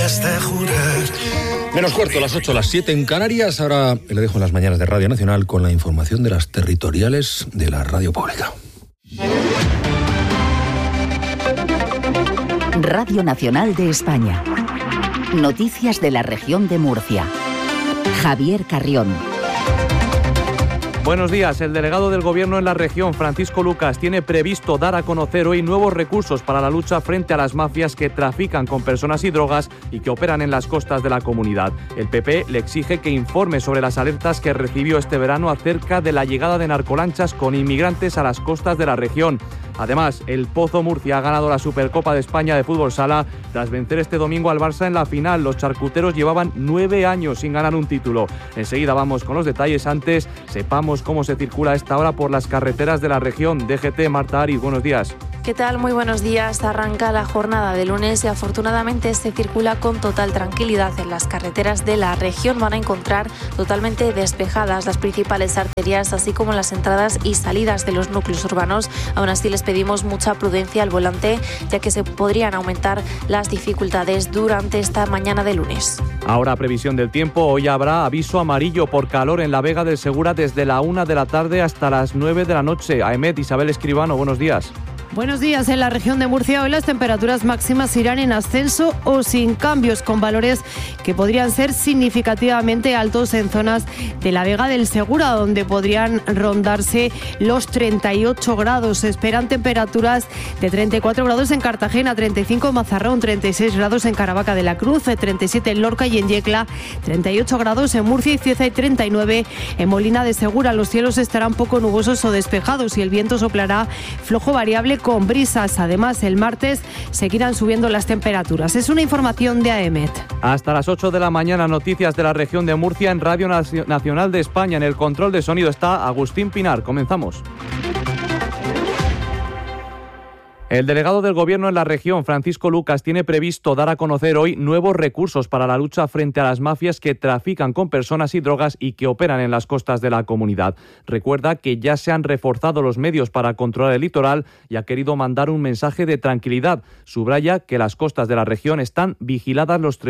has de jurar. Menos cuarto, las 8, las 7 en Canarias. Ahora le dejo en las mañanas de Radio Nacional con la información de las territoriales de la radio pública. Radio Nacional de España. Noticias de la región de Murcia. Javier Carrión. Buenos días. El delegado del Gobierno en la región, Francisco Lucas, tiene previsto dar a conocer hoy nuevos recursos para la lucha frente a las mafias que trafican con personas y drogas y que operan en las costas de la comunidad. El PP le exige que informe sobre las alertas que recibió este verano acerca de la llegada de narcolanchas con inmigrantes a las costas de la región. Además, el Pozo Murcia ha ganado la Supercopa de España de Fútbol Sala tras vencer este domingo al Barça en la final. Los charcuteros llevaban 9 años sin ganar un título. Enseguida vamos con los detalles. Antes, sepamos cómo se circula a esta hora por las carreteras de la región. DGT, Marta Ariz, buenos días. ¿Qué tal? Muy buenos días. Arranca la jornada de lunes y afortunadamente se circula con total tranquilidad en las carreteras de la región. Van a encontrar totalmente despejadas las principales arterias, así como las entradas y salidas de los núcleos urbanos. Aún así les pedimos mucha prudencia al volante, ya que se podrían aumentar las dificultades durante esta mañana de lunes. Ahora previsión del tiempo. Hoy habrá aviso amarillo por calor en la Vega del Segura desde la 1 de la tarde hasta las 9 de la noche. Aemet, Isabel Escribano, buenos días. Buenos días. En la región de Murcia hoy las temperaturas máximas irán en ascenso o sin cambios, con valores que podrían ser significativamente altos en zonas de la Vega del Segura, donde podrían rondarse los 38 grados. Se esperan temperaturas de 34 grados en Cartagena, 35 en Mazarrón, 36 grados en Caravaca de la Cruz, 37 en Lorca y en Yecla, 38 grados en Murcia y Cieza y 39 en Molina de Segura. Los cielos estarán poco nubosos o despejados y el viento soplará flojo variable con brisas. Además, el martes seguirán subiendo las temperaturas. Es una información de AEMET. Hasta las 8 de la mañana, noticias de la región de Murcia en Radio Nacional de España. En el control de sonido está Agustín Pinar. Comenzamos. El delegado del Gobierno en la región, Francisco Lucas, tiene previsto dar a conocer hoy nuevos recursos para la lucha frente a las mafias que trafican con personas y drogas y que operan en las costas de la comunidad. Recuerda que ya se han reforzado los medios para controlar el litoral y ha querido mandar un mensaje de tranquilidad. Subraya que las costas de la región están vigiladas los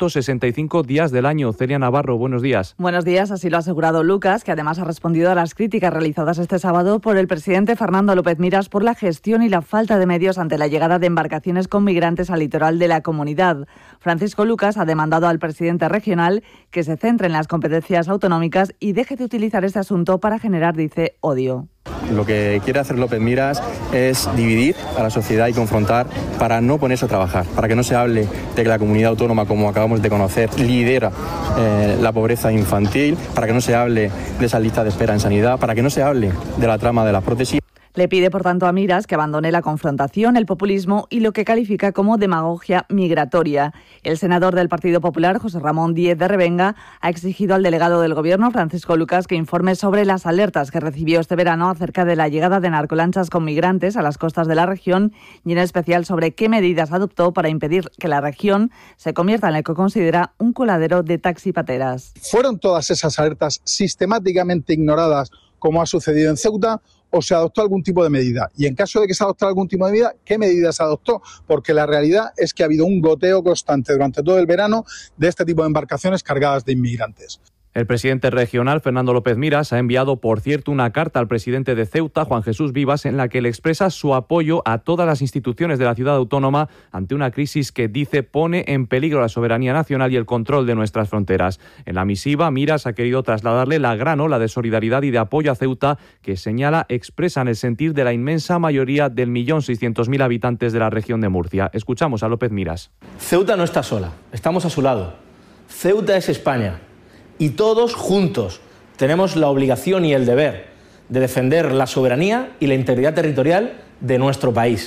365 días del año. Celia Navarro, buenos días. Buenos días, así lo ha asegurado Lucas, que además ha respondido a las críticas realizadas este sábado por el presidente Fernando López Miras por la gestión y la falta de medios ante la llegada de embarcaciones con migrantes al litoral de la comunidad. Francisco Lucas ha demandado al presidente regional que se centre en las competencias autonómicas y deje de utilizar este asunto para generar, dice, odio. Lo que quiere hacer López Miras es dividir a la sociedad y confrontar para no ponerse a trabajar, para que no se hable de que la comunidad autónoma, como acabamos de conocer, lidera la pobreza infantil, para que no se hable de esa lista de espera en sanidad, para que no se hable de la trama de las prótesis. Le pide, por tanto, a Miras que abandone la confrontación, el populismo y lo que califica como demagogia migratoria. El senador del Partido Popular, José Ramón Díez de Revenga, ha exigido al delegado del Gobierno, Francisco Lucas, que informe sobre las alertas que recibió este verano acerca de la llegada de narcolanchas con migrantes a las costas de la región y, en especial, sobre qué medidas adoptó para impedir que la región se convierta en lo que considera un coladero de taxipateras. ¿Fueron todas esas alertas sistemáticamente ignoradas, como ha sucedido en Ceuta, o se adoptó algún tipo de medida? Y en caso de que se adoptara algún tipo de medida, ¿qué medidas se adoptó? Porque la realidad es que ha habido un goteo constante durante todo el verano de este tipo de embarcaciones cargadas de inmigrantes. El presidente regional, Fernando López Miras, ha enviado, por cierto, una carta al presidente de Ceuta, Juan Jesús Vivas, en la que le expresa su apoyo a todas las instituciones de la ciudad autónoma ante una crisis que, dice, pone en peligro la soberanía nacional y el control de nuestras fronteras. En la misiva, Miras ha querido trasladarle la gran ola de solidaridad y de apoyo a Ceuta que, señala, expresan el sentir de la inmensa mayoría del 1.600.000 habitantes de la región de Murcia. Escuchamos a López Miras. Ceuta no está sola, estamos a su lado. Ceuta es España. Y todos juntos tenemos la obligación y el deber de defender la soberanía y la integridad territorial de nuestro país.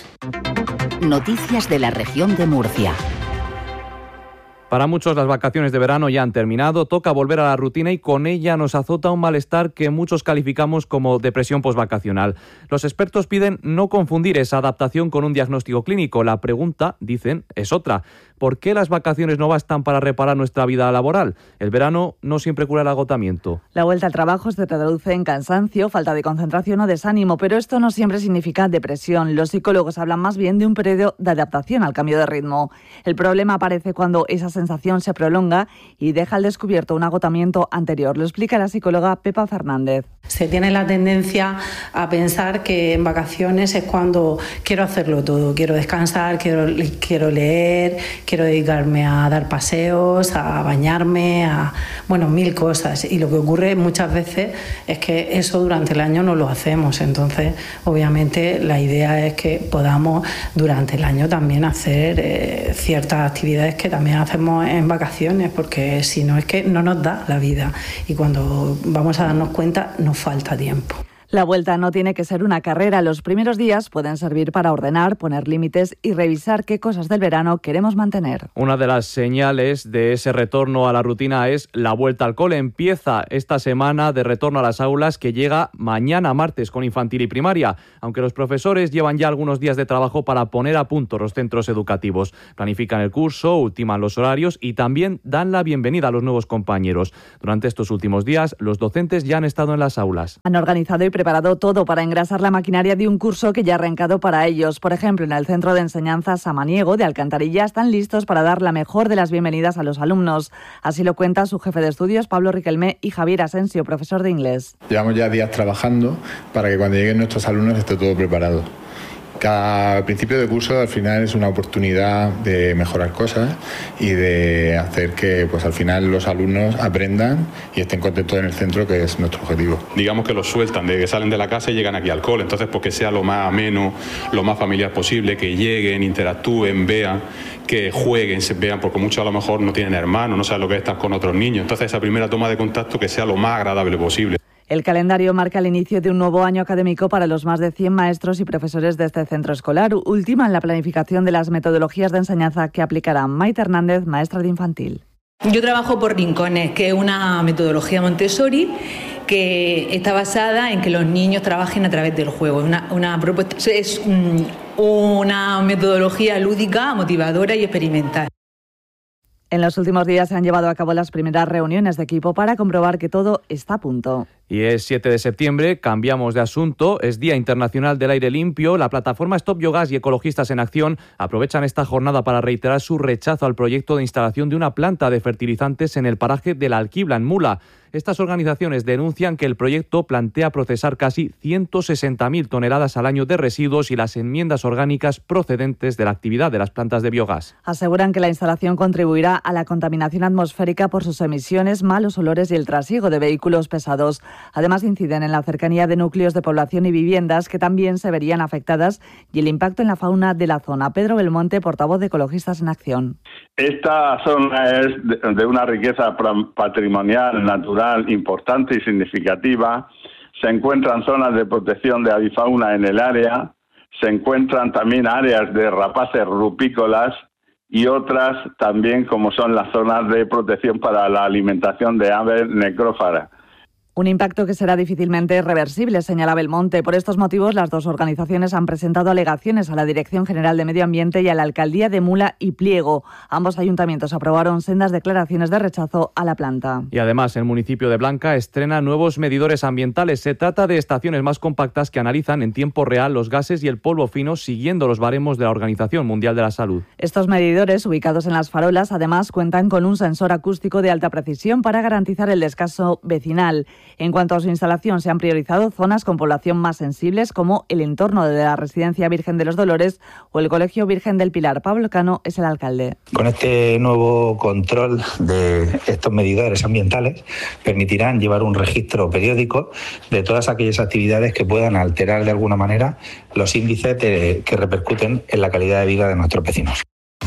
Noticias de la región de Murcia. Para muchos las vacaciones de verano ya han terminado, toca volver a la rutina y con ella nos azota un malestar que muchos calificamos como depresión posvacacional. Los expertos piden no confundir esa adaptación con un diagnóstico clínico. La pregunta, dicen, es otra. ¿Por qué las vacaciones no bastan para reparar nuestra vida laboral? El verano no siempre cura el agotamiento. La vuelta al trabajo se traduce en cansancio, falta de concentración o desánimo, pero esto no siempre significa depresión. Los psicólogos hablan más bien de un periodo de adaptación al cambio de ritmo. El problema aparece cuando esa sensación se prolonga y deja al descubierto un agotamiento anterior. Lo explica la psicóloga Pepa Fernández. Se tiene la tendencia a pensar que en vacaciones es cuando quiero hacerlo todo, quiero descansar, quiero leer, quiero dedicarme a dar paseos, a bañarme, mil cosas. Y lo que ocurre muchas veces es que eso durante el año no lo hacemos. Entonces, obviamente, la idea es que podamos durante el año también hacer ciertas actividades que también hacemos en vacaciones, porque si no es que no nos da la vida. Y cuando vamos a darnos cuenta, nos falta tiempo. La vuelta no tiene que ser una carrera. Los primeros días pueden servir para ordenar, poner límites y revisar qué cosas del verano queremos mantener. Una de las señales de ese retorno a la rutina es la vuelta al cole. Empieza esta semana de retorno a las aulas, que llega mañana martes con infantil y primaria, aunque los profesores llevan ya algunos días de trabajo para poner a punto los centros educativos. Planifican el curso, ultiman los horarios y también dan la bienvenida a los nuevos compañeros. Durante estos últimos días, los docentes ya han estado en las aulas. Han organizado y preparado todo para engrasar la maquinaria de un curso que ya ha arrancado para ellos. Por ejemplo, en el Centro de Enseñanza Samaniego de Alcantarilla están listos para dar la mejor de las bienvenidas a los alumnos. Así lo cuenta su jefe de estudios, Pablo Riquelme, y Javier Asensio, profesor de inglés. Llevamos ya días trabajando para que cuando lleguen nuestros alumnos esté todo preparado. Cada principio de curso al final es una oportunidad de mejorar cosas y de hacer que al final los alumnos aprendan y estén contentos en el centro, que es nuestro objetivo. Digamos que los sueltan, de que salen de la casa y llegan aquí al cole, entonces porque sea lo más ameno, lo más familiar posible, que lleguen, interactúen, vean, que jueguen, se vean, porque muchos a lo mejor no tienen hermanos, no saben lo que es estar con otros niños, entonces esa primera toma de contacto que sea lo más agradable posible. El calendario marca el inicio de un nuevo año académico para los más de 100 maestros y profesores de este centro escolar. Ultiman la planificación de las metodologías de enseñanza que aplicará Maite Hernández, maestra de infantil. Yo trabajo por rincones, que es una metodología Montessori que está basada en que los niños trabajen a través del juego. Es una metodología lúdica, motivadora y experimental. En los últimos días se han llevado a cabo las primeras reuniones de equipo para comprobar que todo está a punto. Y es 7 de septiembre, cambiamos de asunto, es Día Internacional del Aire Limpio. La plataforma Stop Biogas y Ecologistas en Acción aprovechan esta jornada para reiterar su rechazo al proyecto de instalación de una planta de fertilizantes en el paraje de la Alquibla, en Mula. Estas organizaciones denuncian que el proyecto plantea procesar casi 160.000 toneladas al año de residuos y las enmiendas orgánicas procedentes de la actividad de las plantas de biogás. Aseguran que la instalación contribuirá a la contaminación atmosférica por sus emisiones, malos olores y el trasiego de vehículos pesados. Además, inciden en la cercanía de núcleos de población y viviendas que también se verían afectadas y el impacto en la fauna de la zona. Pedro Belmonte, portavoz de Ecologistas en Acción. Esta zona es de una riqueza patrimonial, natural, importante y significativa. Se encuentran zonas de protección de avifauna en el área, se encuentran también áreas de rapaces rupícolas y otras también como son las zonas de protección para la alimentación de aves necrófagas. Un impacto que será difícilmente reversible, señala Belmonte. Por estos motivos, las dos organizaciones han presentado alegaciones a la Dirección General de Medio Ambiente y a la Alcaldía de Mula y Pliego. Ambos ayuntamientos aprobaron sendas declaraciones de rechazo a la planta. Y además, el municipio de Blanca estrena nuevos medidores ambientales. Se trata de estaciones más compactas que analizan en tiempo real los gases y el polvo fino, siguiendo los baremos de la Organización Mundial de la Salud. Estos medidores, ubicados en las farolas, además cuentan con un sensor acústico de alta precisión para garantizar el descanso vecinal. En cuanto a su instalación, se han priorizado zonas con población más sensibles, como el entorno de la Residencia Virgen de los Dolores o el Colegio Virgen del Pilar. Pablo Cano es el alcalde. Con este nuevo control de estos medidores ambientales permitirán llevar un registro periódico de todas aquellas actividades que puedan alterar de alguna manera los índices que repercuten en la calidad de vida de nuestros vecinos.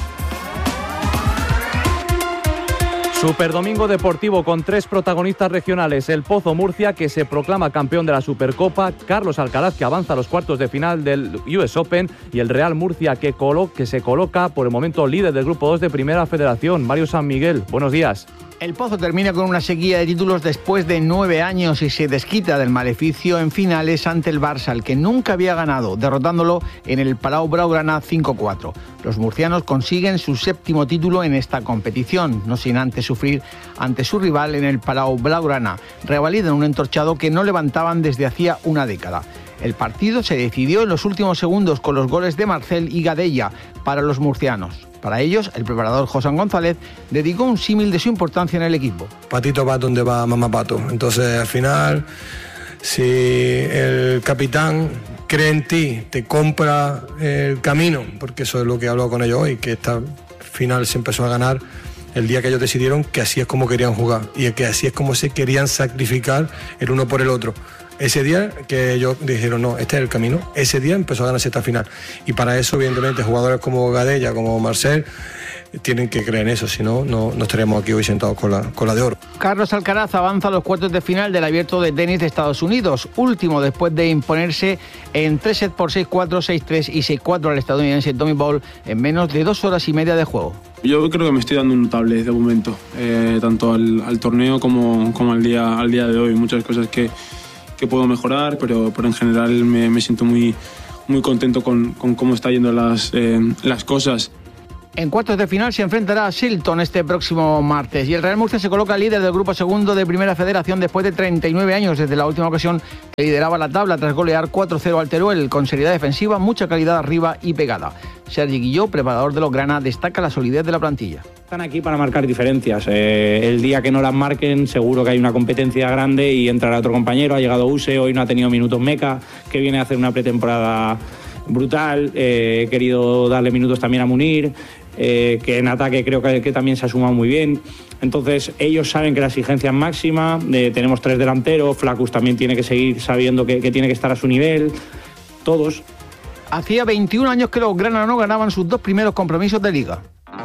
Superdomingo deportivo con 3 protagonistas regionales: el Pozo Murcia, que se proclama campeón de la Supercopa, Carlos Alcaraz, que avanza a los cuartos de final del US Open, y el Real Murcia, que se coloca por el momento líder del Grupo 2 de Primera Federación. Mario San Miguel, buenos días. El Pozo termina con una sequía de títulos después de 9 años y se desquita del maleficio en finales ante el Barça, al que nunca había ganado, derrotándolo en el Palau Blaugrana 5-4. Los murcianos consiguen su 7º título en esta competición, no sin antes sufrir ante su rival en el Palau Blaugrana. Revalidan un entorchado que no levantaban desde hacía una década. El partido se decidió en los últimos segundos con los goles de Marcel y Gadella para los murcianos. Para ellos, el preparador José González dedicó un símil de su importancia en el equipo. Patito va donde va mamá pato. Entonces, al final, si el capitán cree en ti, te compra el camino, porque eso es lo que he hablado con ellos hoy, que esta final se empezó a ganar el día que ellos decidieron que así es como querían jugar y que así es como se querían sacrificar el uno por el otro. Ese día que ellos dijeron, no, este es el camino, ese día empezó a ganarse esta final. Y para eso, evidentemente, jugadores como Gadella, como Marcel, tienen que creer en eso, si no, no estaríamos aquí hoy sentados con la de oro. Carlos Alcaraz avanza a los cuartos de final del Abierto de Tenis de Estados Unidos, último después de imponerse en 3 sets por 6-4, 6-3 y 6-4 al estadounidense Tommy Ball en menos de 2 horas y media de juego. Yo creo que me estoy dando un notable de momento, tanto al torneo como al día de hoy. Muchas cosas que puedo mejorar, pero en general me siento muy contento con cómo están yendo las cosas. En cuartos de final se enfrentará a Shilton este próximo martes y el Real Murcia se coloca líder del grupo segundo de Primera Federación después de 39 años desde la última ocasión que lideraba la tabla tras golear 4-0 al Teruel, con seriedad defensiva, mucha calidad arriba y pegada. Sergi Guilló, preparador de los Grana, destaca la solidez de la plantilla. Están aquí para marcar diferencias. El día que no las marquen seguro que hay una competencia grande y entrará otro compañero. Ha llegado Use, hoy no ha tenido minutos Meca, que viene a hacer una pretemporada brutal. He querido darle minutos también a Munir, que en ataque creo que también se ha sumado muy bien. Entonces ellos saben que la exigencia es máxima. Tenemos 3 delanteros, Flacus también tiene que seguir sabiendo que tiene que estar a su nivel. Todos. Hacía 21 años que los Grana no ganaban sus 2 primeros compromisos de liga.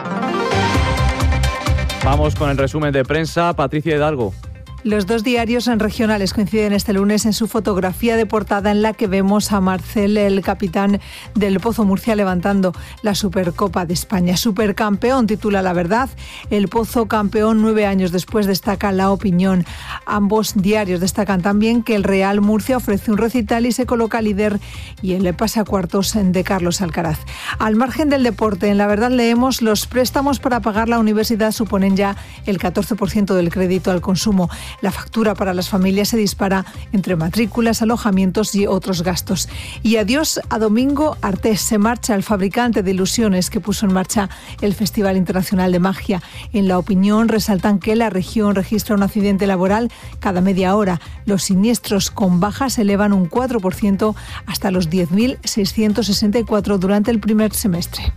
Vamos con el resumen de prensa. Patricia Hidalgo. Los 2 diarios regionales coinciden este lunes en su fotografía de portada en la que vemos a Marcel, el capitán del Pozo Murcia, levantando la Supercopa de España. Supercampeón, titula La Verdad. El Pozo campeón 9 años después, destaca La Opinión. Ambos diarios destacan también que el Real Murcia ofrece un recital y se coloca líder y el pase a cuartos de Carlos Alcaraz. Al margen del deporte, en La Verdad leemos: los préstamos para pagar la universidad suponen ya el 14% del crédito al consumo. La factura para las familias se dispara entre matrículas, alojamientos y otros gastos. Y adiós a Domingo Artés. Se marcha el fabricante de ilusiones que puso en marcha el Festival Internacional de Magia. En La Opinión resaltan que la región registra un accidente laboral cada media hora. Los siniestros con bajas se elevan un 4% hasta los 10.664 durante el primer semestre.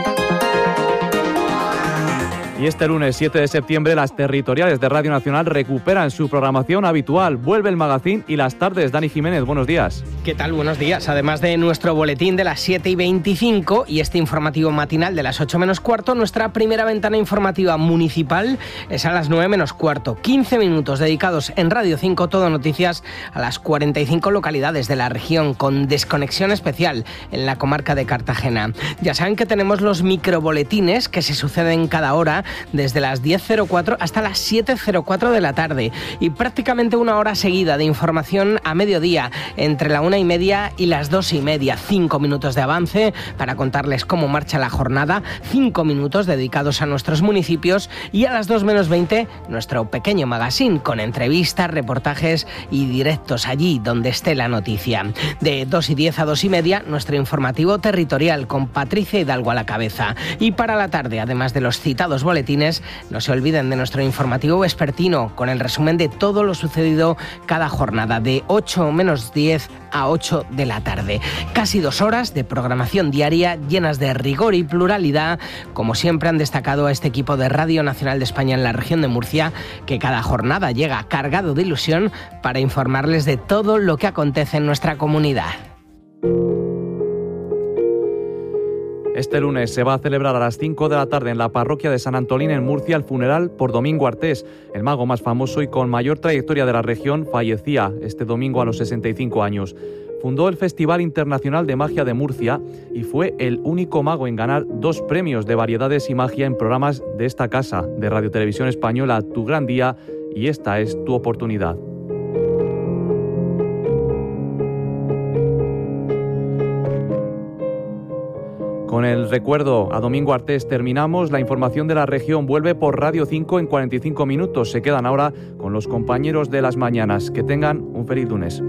Y este lunes 7 de septiembre las territoriales de Radio Nacional recuperan su programación habitual. Vuelve el magazín y las tardes. Dani Jiménez, buenos días. ¿Qué tal? Buenos días. Además de nuestro boletín de las 7:25 y este informativo matinal de las 8 menos cuarto, nuestra primera ventana informativa municipal es a las 9 menos cuarto. 15 minutos dedicados en Radio 5, Todo Noticias, a las 45 localidades de la región, con desconexión especial en la comarca de Cartagena. Ya saben que tenemos los microboletines que se suceden cada hora, desde las 10:04 hasta las 7:04 de la tarde, y prácticamente una hora seguida de información a mediodía, entre la 1:30 y las 2:30. 5 minutos de avance para contarles cómo marcha la jornada, 5 minutos dedicados a nuestros municipios, y a las 2 menos 20 nuestro pequeño magazine con entrevistas, reportajes y directos allí donde esté la noticia. De 2:10 a 2:30 nuestro informativo territorial con Patricia Hidalgo a la cabeza. Y para la tarde, además de los citados boletines, no se olviden de nuestro informativo vespertino con el resumen de todo lo sucedido cada jornada, de 8 menos 10 a 8 de la tarde. Casi 2 horas de programación diaria llenas de rigor y pluralidad, como siempre han destacado a este equipo de Radio Nacional de España en la región de Murcia, que cada jornada llega cargado de ilusión para informarles de todo lo que acontece en nuestra comunidad. Este lunes se va a celebrar a las 5 de la tarde en la parroquia de San Antolín en Murcia el funeral por Domingo Artés. El mago más famoso y con mayor trayectoria de la región fallecía este domingo a los 65 años. fundó el Festival Internacional de Magia de Murcia y fue el único mago en ganar 2 premios de variedades y magia en programas de esta casa de Radio Televisión Española, Tu Gran Día y Esta es tu oportunidad. Con el recuerdo a Domingo Artés terminamos. La información de la región vuelve por Radio 5 en 45 minutos. Se quedan ahora con los compañeros de las mañanas. Que tengan un feliz lunes.